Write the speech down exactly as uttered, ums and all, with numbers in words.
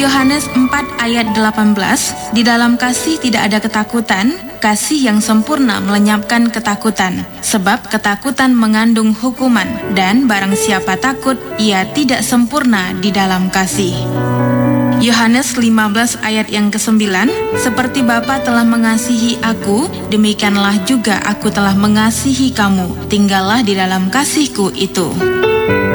Yohanes empat ayat delapan belas, di dalam kasih tidak ada ketakutan, kasih yang sempurna melenyapkan ketakutan, sebab ketakutan mengandung hukuman, dan barang siapa takut, ia tidak sempurna di dalam kasih. Yohanes lima belas ayat yang kesembilan, seperti Bapa telah mengasihi aku, demikianlah juga aku telah mengasihi kamu, tinggallah di dalam kasihku itu.